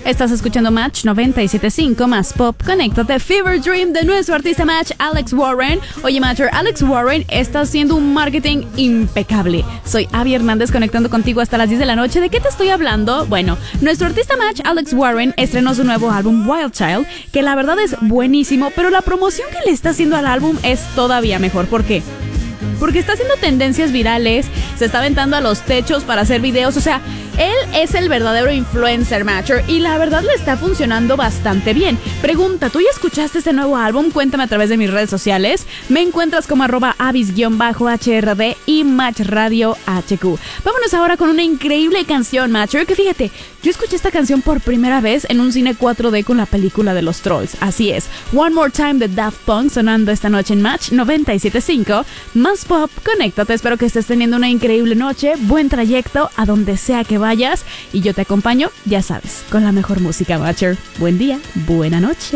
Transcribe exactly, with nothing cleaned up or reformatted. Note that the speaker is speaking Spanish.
Estás escuchando Match noventa y siete punto cinco más pop. Conéctate. Fever Dream de nuestro artista Match, Alex Warren. Oye, Matcher, Alex Warren está haciendo un marketing impecable. Soy Abby Hernández conectando contigo hasta las diez de la noche. ¿De qué te estoy hablando? Bueno, nuestro artista Match, Alex Warren, estrenó su nuevo álbum Wild Child, que la verdad es buenísimo, pero la promoción que le está haciendo al álbum es todavía mejor. ¿Por qué? Porque está haciendo tendencias virales, se está aventando a los techos para hacer videos, o sea, él es el verdadero influencer Matcher y la verdad le está funcionando bastante bien. Pregunta, ¿tú ya escuchaste este nuevo álbum? Cuéntame a través de mis redes sociales. Me encuentras como arroba avis-H R D y Match Radio H Q. Vámonos ahora con una increíble canción, Matcher, que fíjate, yo escuché esta canción por primera vez en un cine cuatro D con la película de los Trolls. Así es, One More Time de Daft Punk sonando esta noche en Match noventa y siete punto cinco. Más pop, conéctate, espero que estés teniendo una increíble noche, buen trayecto a donde sea que vayas y yo te acompaño, ya sabes, con la mejor música, Matcher. Buen día, buena noche.